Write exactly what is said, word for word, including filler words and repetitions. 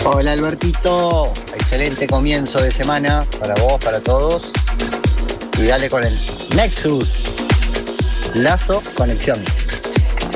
Hola Albertito, excelente comienzo de semana para vos, para todos. Y dale con el Nexus. Lazo Conexión.